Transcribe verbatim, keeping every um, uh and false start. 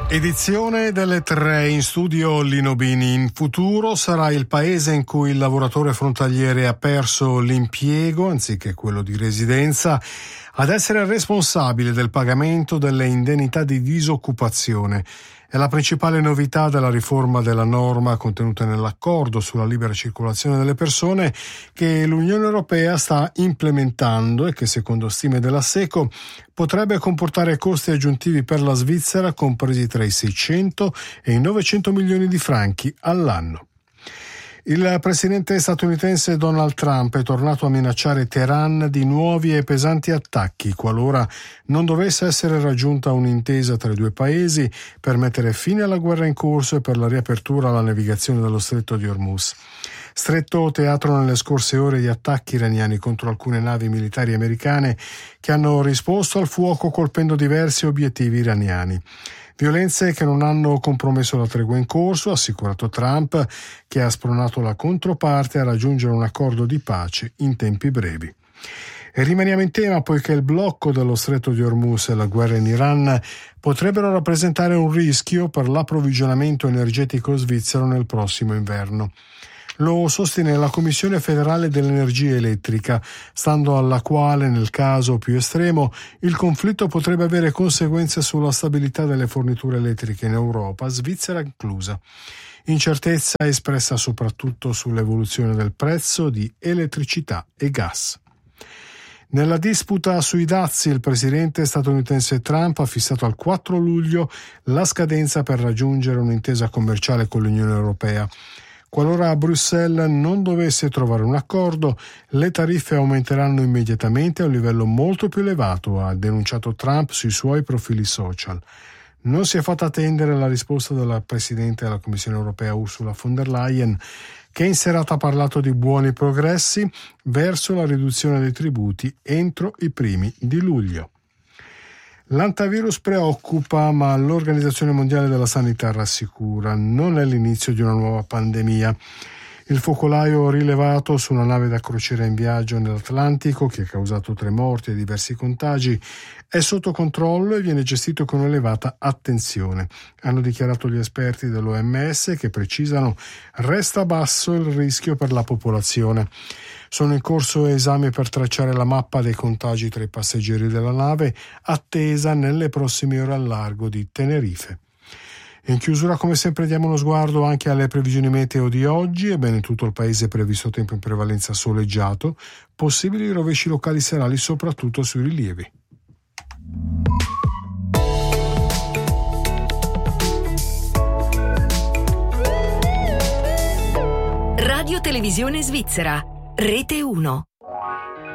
Edizione delle tre, in studio Lino Bini. In futuro sarà il paese in cui il lavoratore frontaliere ha perso l'impiego, anziché quello di residenza, ad essere responsabile del pagamento delle indennità di disoccupazione. È la principale novità della riforma della norma contenuta nell'accordo sulla libera circolazione delle persone che l'Unione Europea sta implementando e che, secondo stime della SECO, potrebbe comportare costi aggiuntivi per la Svizzera compresi tra i seicento e i novecento milioni di franchi all'anno. Il presidente statunitense Donald Trump è tornato a minacciare Teheran di nuovi e pesanti attacchi qualora non dovesse essere raggiunta un'intesa tra i due paesi per mettere fine alla guerra in corso e per la riapertura alla navigazione dello stretto di Hormuz. Stretto teatro nelle scorse ore di attacchi iraniani contro alcune navi militari americane che hanno risposto al fuoco colpendo diversi obiettivi iraniani. Violenze che non hanno compromesso la tregua in corso, ha assicurato Trump, che ha spronato la controparte a raggiungere un accordo di pace in tempi brevi. E rimaniamo in tema poiché il blocco dello stretto di Hormuz e la guerra in Iran potrebbero rappresentare un rischio per l'approvvigionamento energetico svizzero nel prossimo inverno. Lo sostiene la Commissione federale dell'energia elettrica, stando alla quale, nel caso più estremo, il conflitto potrebbe avere conseguenze sulla stabilità delle forniture elettriche in Europa, Svizzera inclusa. Incertezza espressa soprattutto sull'evoluzione del prezzo di elettricità e gas. Nella disputa sui dazi, il presidente statunitense Trump ha fissato al quattro luglio la scadenza per raggiungere un'intesa commerciale con l'Unione Europea. Qualora Bruxelles non dovesse trovare un accordo, le tariffe aumenteranno immediatamente a un livello molto più elevato, ha denunciato Trump sui suoi profili social. Non si è fatta attendere la risposta della Presidente della Commissione Europea Ursula von der Leyen, che in serata ha parlato di buoni progressi verso la riduzione dei tributi entro i primi di luglio. L'antivirus preoccupa, ma l'Organizzazione Mondiale della Sanità rassicura. Non è l'inizio di una nuova pandemia. Il focolaio rilevato su una nave da crociera in viaggio nell'Atlantico, che ha causato tre morti e diversi contagi, è sotto controllo e viene gestito con elevata attenzione. Hanno dichiarato gli esperti dell'O M S che precisano resta basso il rischio per la popolazione. Sono in corso esami per tracciare la mappa dei contagi tra i passeggeri della nave, attesa nelle prossime ore al largo di Tenerife. In chiusura, come sempre, diamo uno sguardo anche alle previsioni meteo di oggi. Ebbene, in tutto il paese è previsto tempo in prevalenza soleggiato, possibili rovesci locali serali soprattutto sui rilievi. Radio Televisione Svizzera, Rete uno.